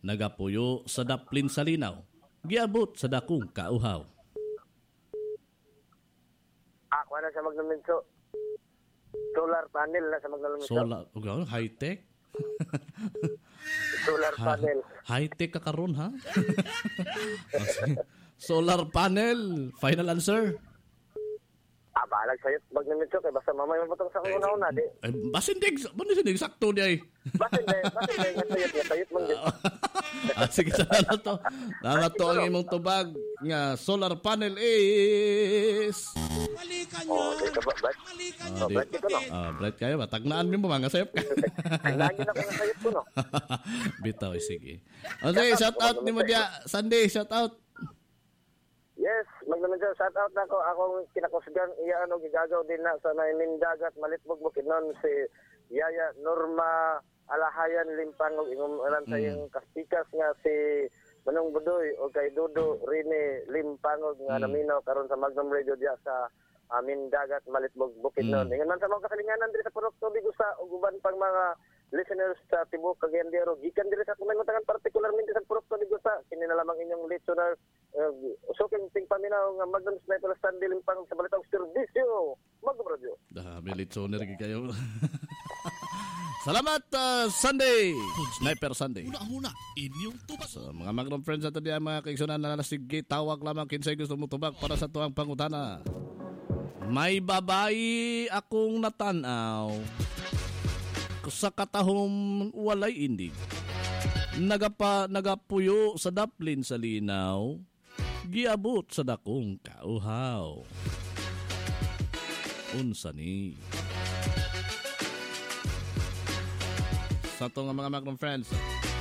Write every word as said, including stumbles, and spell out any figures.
nagapuyo sa daplin sa linaw, giabot sa dakong kauhaw. Ako na sa magnaminso. Solar panel na sa magnaminso. Solar, okay, high-tech? Solar panel. High-tech ka karon ha? Solar panel. Final answer? Ah, balag sa'yo. Magnaminso kay basta mamay maputong sa una-una. Di. Eh, basin dig, basin dig, sakto di ay. Basin din, basin din. Ngatayot, ngatayot mong din. Ah, sige, salamat to. Salamat to ang imong tubag nga solar panel is... Mali ka Oh, niya. di ka ba? Bright? Mali ka Ah, niya. di- Bright ito, no? Ah, bright kayo ba? Tagnaan mo mga sayop ka. Ang lagi na ko nasayot ko, no? Bitaw, eh, sige. Okay, shout out ni mo dia. Sunday, shout out. Yes, magnaminso. Shout out na ko. Akong kinakusgan. Iya, ano, gigagaw din na sa Naimindagat, Malitbog, Bukidnon, si Yaya Norma Alahayan Limpangog. Ingong alam sa yung kastikas nga si Manong Budoy o kay Dudo Rene Limpangog nga Mm. naminaw karon sa Magnum Radio diya sa Amin Dagat Malitbog Bukidnon. Mm. Ingon man sa mga kasalinganan diri sa Purok Tubig usa ug uban pang mga listeners sa Tibok Cagayan-de-Oro gikan diri sa kumangutangan partikularmente sa Purok Tubig usa kini na lamang inyong listener uh, usuking ting paminaw nga Magnum Sniper Stanley Limpangog sa balitang serbisyo Magnum Radio. Dah, militsoner kayo. Salamat, uh, Sunday. Sniper Sunday. Una-una, inyong tubag. So, mga Magnum friends ato diya, mga kaigsunan na nalasigi, tawag lamang kinsay gusto mo tubag para sa tuwang pangutana. May babayi akong natanaw sa katahom walay indig. Nagapa, nagapuyo sa daplin sa linaw, giabot sa dakong kauhaw. Unsa ni? Sa to nga mga Magnum friends,